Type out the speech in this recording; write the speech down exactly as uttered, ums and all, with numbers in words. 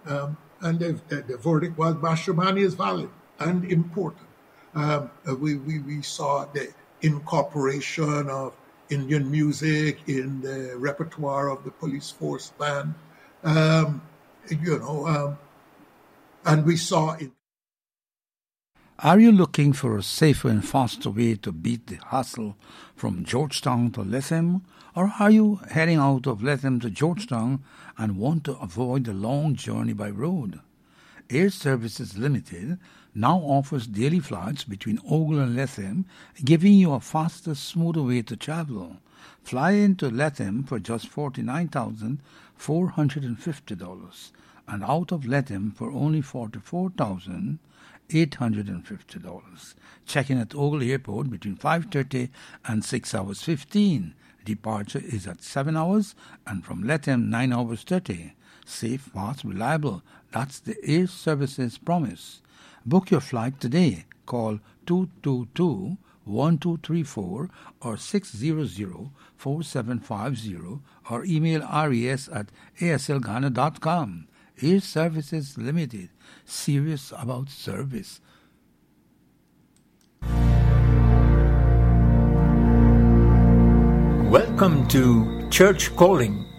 Um, and the, the, the verdict was Mashramani is valid and important. Um, we, we, we saw the incorporation of Indian music in the repertoire of the police force band, um, you know, um, and we saw it. Are you looking for a safer and faster way to beat the hustle from Georgetown to Lethem? Or are you heading out of Lethem to Georgetown and want to avoid the long journey by road? Air Services Limited now offers daily flights between Ogle and Lethem, giving you a faster, smoother way to travel. Fly into Lethem for just forty-nine thousand four hundred fifty dollars and out of Lethem for only forty-four thousand eight hundred fifty dollars. Check-in at Ogle Airport between five thirty and six hours fifteen. Departure is at seven hours and from Lethem nine hours thirty. Safe, fast, reliable. That's the Air Services promise. Book your flight today. Call two two two, one two three four or six zero zero, four seven five zero or email res at a s l ghana dot com. Air Services Limited. Serious about service. Welcome to Church Calling,